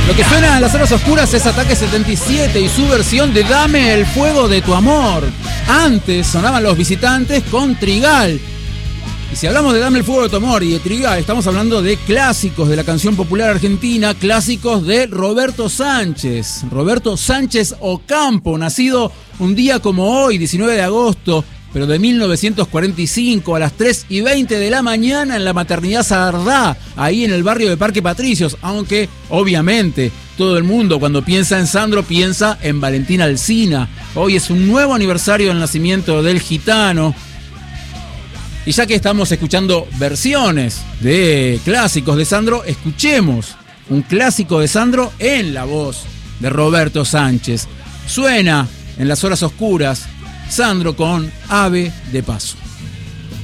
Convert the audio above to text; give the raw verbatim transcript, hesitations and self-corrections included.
Lo que suena en las horas oscuras es Ataque setenta y siete y su versión de Dame el fuego de tu amor. Antes sonaban Los Visitantes con Trigal. Y si hablamos de Dame el fuego de tu amor y de Trigal, estamos hablando de clásicos de la canción popular argentina, clásicos de Roberto Sánchez. Roberto Sánchez Ocampo, nacido un día como hoy, diecinueve de agosto, pero de mil novecientos cuarenta y cinco, a las tres y veinte de la mañana en la maternidad Sardá, ahí en el barrio de Parque Patricios, aunque obviamente todo el mundo cuando piensa en Sandro piensa en Valentín Alsina. Hoy es un nuevo aniversario del nacimiento del gitano. Y ya que estamos escuchando versiones de clásicos de Sandro, escuchemos un clásico de Sandro en la voz de Roberto Sánchez. Suena en las horas oscuras Sandro con Ave de Paso.